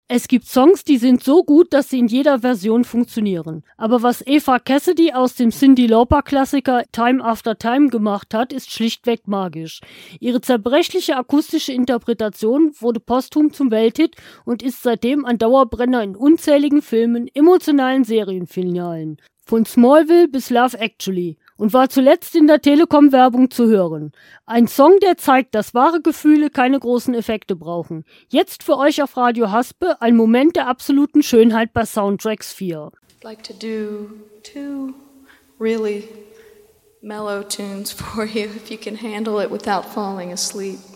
Es gibt Songs, die sind so gut, dass sie in jeder Version funktionieren. Aber was Eva Cassidy aus dem Cyndi Lauper-Klassiker Time After Time gemacht hat, ist schlichtweg magisch. Ihre zerbrechliche akustische Interpretation wurde posthum zum Welthit und ist seitdem ein Dauerbrenner in unzähligen Filmen, emotionalen Serienfinalen. Von Smallville bis Love Actually. Und war zuletzt in der Telekom-Werbung zu hören. Ein Song, der zeigt, dass wahre Gefühle keine großen Effekte brauchen. Jetzt für euch auf Radio Haspe ein Moment der absoluten Schönheit bei Soundtracks 4. I'd like to do 2 really mellow tunes for you if you can handle it without falling asleep.